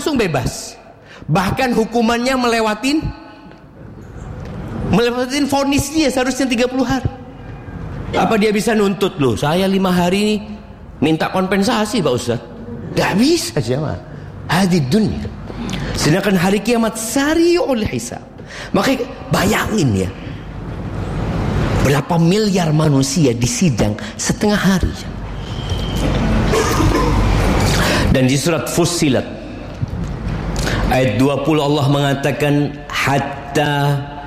langsung bebas. Bahkan hukumannya melewatin vonis dia seharusnya 30 hari. Apa dia bisa nuntut, loh saya 5 hari ini minta kompensasi Pak Ustaz? Gak bisa jemaah. Hadid dunia. Sedangkan hari kiamat sari'ul hisab. Maka bayangin ya, berapa miliar manusia disidang setengah hari. Dan di surat Fussilat ayat 20 Allah mengatakan hatta